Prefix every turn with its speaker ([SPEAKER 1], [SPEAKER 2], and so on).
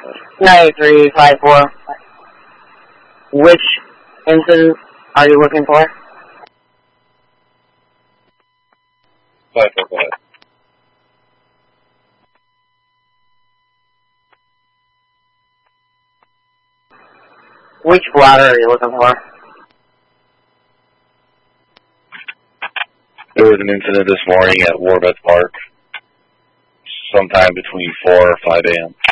[SPEAKER 1] 9354. Which incident are you looking for?
[SPEAKER 2] 54, go ahead.
[SPEAKER 1] Which blotter are you looking for?
[SPEAKER 2] There was an incident this morning at Warbeth Park, sometime between 4 or 5 a.m.